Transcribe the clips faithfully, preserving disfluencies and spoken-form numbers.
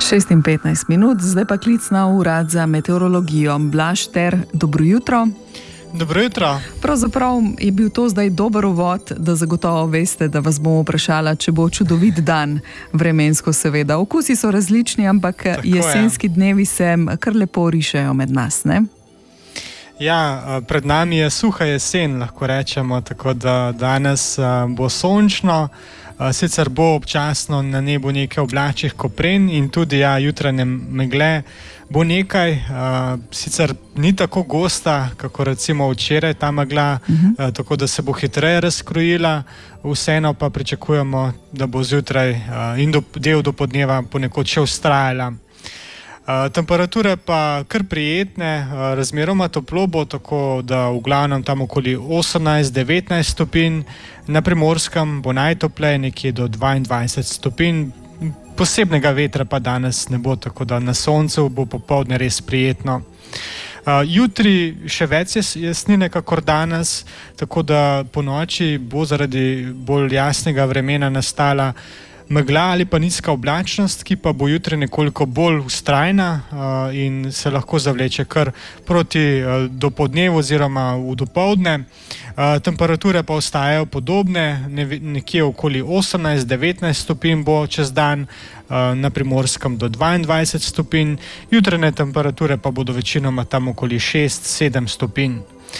šest in petnajst minut, zdaj pa klic na urad za meteorologijo. Blaž Ter, dobro jutro. Dobro jutro. Pravzaprav je bil to zdaj dober uvod, da zagotovo veste, da vas bomo vprašala, če bo čudovit dan, vremensko seveda. Okusi so različni, ampak tako jesenski je. Dnevi se kar lepo rišejo med nas, ne? Ja, pred nami je suha jesen, lahko rečemo, tako da danes bo sončno. Sicer bo občasno na nebu nekaj oblačnih kopren in tudi ja, jutranje megle bo nekaj, sicer ni tako gosta, kako recimo včeraj ta megla, uh-huh. tako da se bo hitreje razkrojila, vseeno pa pričakujemo, da bo zjutraj in do, del do podneva ponekod še vztrajala. Uh, temperature pa kar prijetne, uh, razmeroma toplo bo, tako da v glavnem tam okoli osemnajst do devetnajst stopinj, na Primorskem bo najtopleje nekje do dvaindvajset stopinj, posebnega vetra pa danes ne bo, tako da na soncu bo popoldne res prijetno. Uh, jutri še več jasnine kakor danes, tako da po noči bo zaradi bolj jasnega vremena nastala megla ali pa nizka oblačnost, ki pa bo jutri nekoliko bolj vztrajna uh, in se lahko zavleče kar proti uh, dopodnevu oziroma v dopoldne. Uh, temperature pa ostajajo podobne, ne, nekje okoli osemnajst do devetnajst stopinj bo čez dan, uh, na Primorskem do dvaindvajset stopinj, jutranje temperature pa bodo večinoma tam okoli šest do sedem stopinj.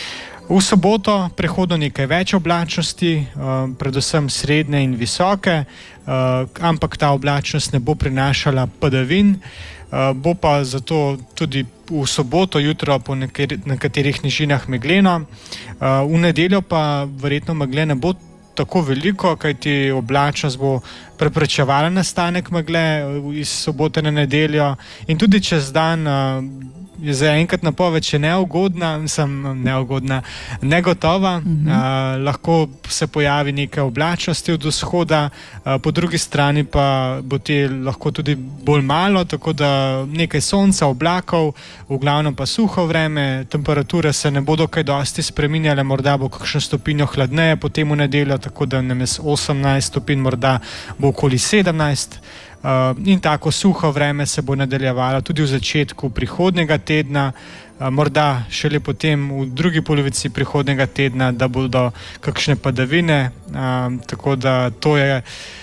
V soboto prehodno nekaj več oblačnosti, uh, predvsem srednje in visoke, uh, ampak ta oblačnost ne bo prinašala padavin, uh, bo pa zato tudi v soboto jutro po nekaj, nekaterih nižinah megleno. Uh, v nedeljo pa verjetno megle ne bo tako veliko, kajti oblačnost bo preprečevala nastanek megle iz sobote na nedeljo in tudi čez dan uh, je zaenkrat napoved še neugodna, sem neugodna, negotova, mm-hmm. uh, lahko se pojavi nekaj oblačnosti od vzhoda, uh, po drugi strani pa bo te lahko tudi bolj malo, tako da nekaj sonca, oblakov, v glavnem pa suho vreme, temperature se ne bodo kaj dosti spreminjale, morda bo kakšno stopinjo hladneje potem v nedeljo, tako da namesto osemnajst stopinj morda bo okoli sedemnajst. Uh, in tako suho vreme se bo nadaljevalo tudi v začetku prihodnjega tedna, uh, morda šele potem v drugi polovici prihodnjega tedna, da bodo kakšne padavine, uh, tako da to je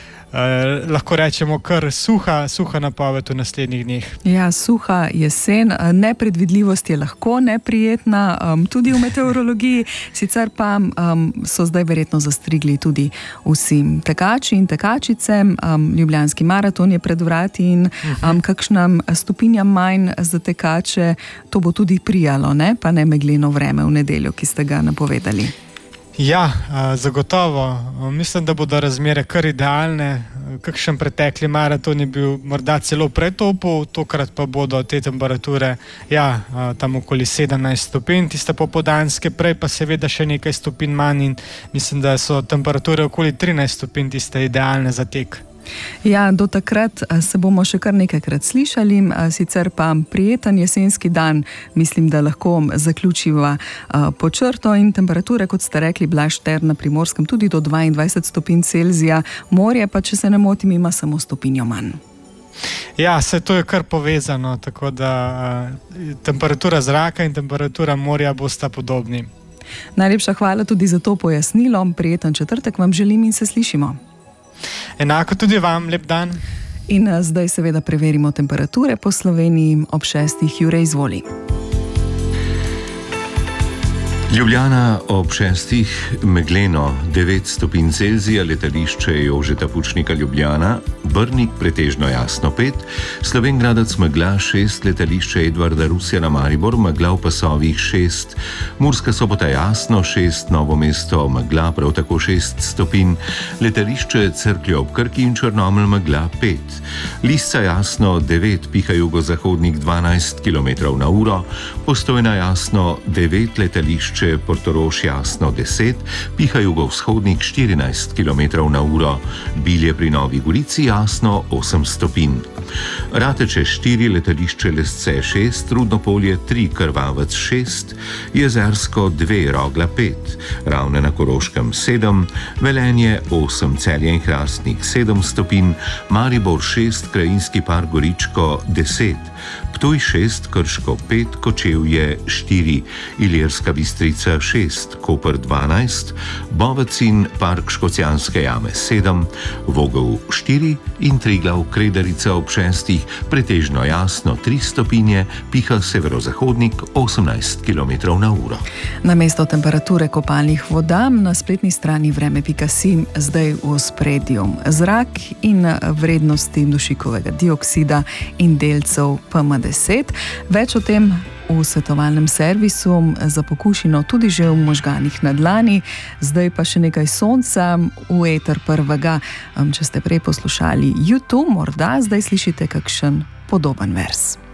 Uh, lahko rečemo kar suha, suha napoved v naslednjih dneh. Ja, suha jesen, nepredvidljivost je lahko neprijetna, um, tudi v meteorologiji, sicer pa um, so zdaj verjetno zastrigli tudi vsi tekači in tekačice, um, Ljubljanski maraton je pred vrati in um, kakšna stopinja manj za tekače, to bo tudi prijalo, ne? Pa ne megleno vreme v nedeljo, ki ste ga napovedali. Ja, zagotovo. Mislim, da bodo razmere kar idealne. Kakšen pretekli maraton je bil morda celo pretopel, tokrat pa bodo te temperature ja, tam okoli sedemnajst stopinj, tiste popoldanske, prej pa seveda še nekaj stopinj manj in mislim, da so temperature okoli trinajst stopinj tiste idealne za tek. Ja, do takrat se bomo še kar nekajkrat slišali, sicer pa prijeten jesenski dan, mislim, da lahko zaključiva po črto in temperature, kot ste rekli, Blaž Ter, na Primorskem tudi do dvaindvajset stopinj Celzija, morje pa, če se ne motim, ima samo stopinjo manj. Ja, vse to je kar povezano, tako da uh, temperatura zraka in temperatura morja bosta podobni. Najlepša hvala tudi za to pojasnilo, prijeten četrtek vam želim in se slišimo. Enako tudi vam, lep dan. In zdaj seveda preverimo temperature po Sloveniji ob šestih. Jure, izvoli. Ljubljana ob šestih, megleno devet stopinj Celzija, letališče Jožeta Pučnika Ljubljana, Brnik pretežno jasno pet, Slovenj Gradec megla šest, letališče Edvarda Rusjana Maribor megla v pasovih šest, Murska Sobota jasno šest, Novo mesto megla prav tako šest stopinj, letališče Cerklje ob Krki in Črnomelj megla pet, Lisca jasno devet, piha jugozahodnik dvanajst kilometrov na uro, Postojna jasno devet, letališče letališče Portorož jasno deset, piha jugovzhodnik štirinajst kilometrov na uro, Bilje pri Novi Gorici jasno osem stopinj. Rateče štiri, letališče Lesce šest, Rudnopolje tri, Krvavec šest, Jezersko dve, Rogla pet, Ravne na Koroškem sedem, Velenje osem, Celje in Hrastnik sedem stopinj, Maribor šest, Krajinski park Goričko deset, Ptuj šest, Krško pet, Kočevje štiri, Ilirska Bistrica šest, Koper dvanajst, Bovec in park Škocjanske jame sedem, Vogel štiri in Triglav Kredarica ob šestih, pretežno jasno tri stopinje, piha severozahodnik osemnajst kilometrov na uro. Namesto temperature kopalnih voda na spletni strani vreme pika si zdaj v ospredju zrak in vrednosti dušikovega dioksida in delcev P M deset. Več o tem v svetovalnem servisu za pokušino tudi že v možganih na dlani. Zdaj pa še nekaj sonca v eter prvega. Če ste prej poslušali YouTube, morda zdaj slišite kakšen podoben vers.